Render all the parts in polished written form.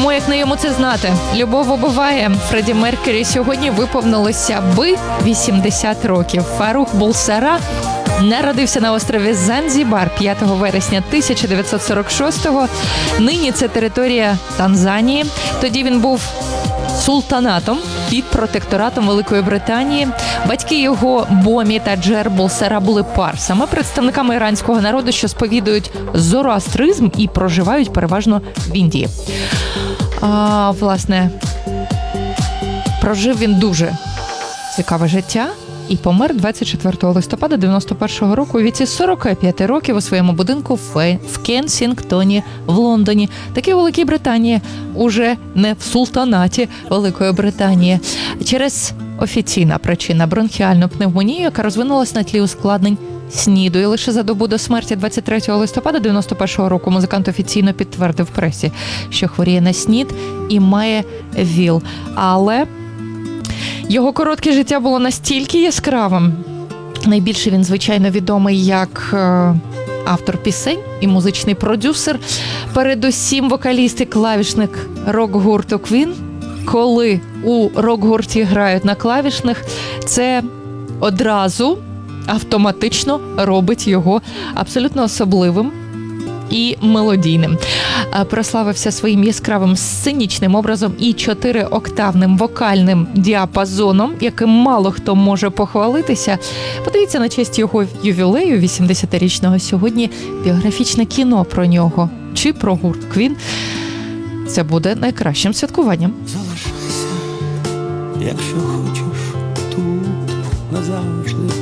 Кому як не йому це знати? Любов убиває. Фредді Меркюрі сьогодні виповнилося би 80 років. Фарух Булсара народився на острові Занзібар 5 вересня 1946-го. Нині це територія Танзанії. Тоді він був султанатом під протекторатом Великої Британії. Батьки його, Бомі та Джер Булсара, були парсами, представниками іранського народу, що сповідують зороастризм і проживають переважно в Індії. Власне, прожив він дуже цікаве життя і помер 24 листопада 91-го року у віці 45 років у своєму будинку в Кенсінгтоні в Лондоні. Таки у Великій Британії, уже не в султанаті Великої Британії. Через офіційна причина бронхіальну пневмонію, яка розвинулась на тлі ускладнень СНІДу. І лише за добу до смерті 23 листопада 91-го року музикант офіційно підтвердив пресі, що хворіє на СНІД і має ВІЛ. Але його коротке життя було настільки яскравим. Найбільше він, звичайно, відомий як автор пісень і музичний продюсер. Передусім вокаліст і клавішник рок-гурту Queen. Коли у рок-гурті грають на клавішних, це одразу автоматично робить його абсолютно особливим і мелодійним. Прославився своїм яскравим сценічним образом і 4-октавним вокальним діапазоном, яким мало хто може похвалитися. Подивіться на честь його ювілею 80-річного сьогодні біографічне кіно про нього чи про гурт Queen. Це буде найкращим святкуванням. Залишайся, якщо хочеш, тут назавжди.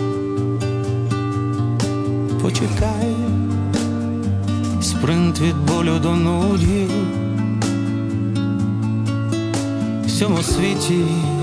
Почекай, спринт від болю до нудьги. В цьому світі